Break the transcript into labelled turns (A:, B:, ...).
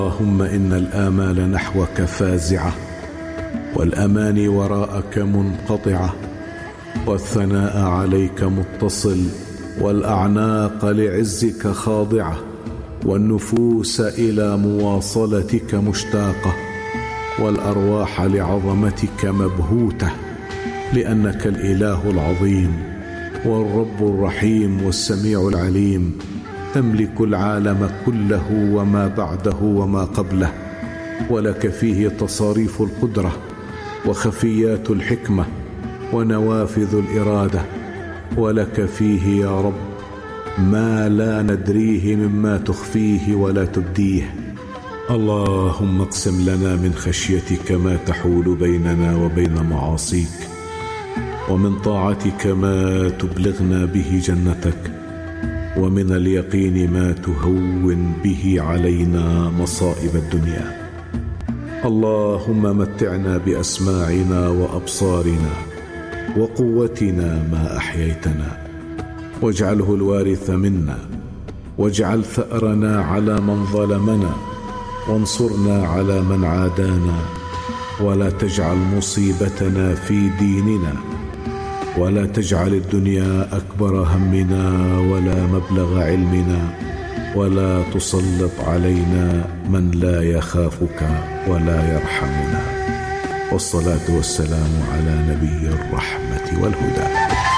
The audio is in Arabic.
A: اللهم إن الآمال نحوك فازعة، والأماني وراءك منقطعة، والثناء عليك متصل، والأعناق لعزك خاضعة، والنفوس إلى مواصلتك مشتاقة، والأرواح لعظمتك مبهوتة، لأنك الإله العظيم والرب الرحيم والسميع العليم، تملك العالم كله وما بعده وما قبله، ولك فيه تصاريف القدرة وخفيات الحكمة ونوافذ الإرادة، ولك فيه يا رب ما لا ندريه مما تخفيه ولا تبديه. اللهم اقسم لنا من خشيتك ما تحول بيننا وبين معاصيك، ومن طاعتك ما تبلغنا به جنتك، ومن اليقين ما تهون به علينا مصائب الدنيا. اللهم متعنا بأسماعنا وأبصارنا وقوتنا ما أحييتنا، واجعله الوارث منا، واجعل ثأرنا على من ظلمنا، وانصرنا على من عادانا، ولا تجعل مصيبتنا في ديننا، ولا تجعل الدنيا أكبر همنا ولا مبلغ علمنا، ولا تسلط علينا من لا يخافك ولا يرحمنا. والصلاة والسلام على نبي الرحمة والهدى.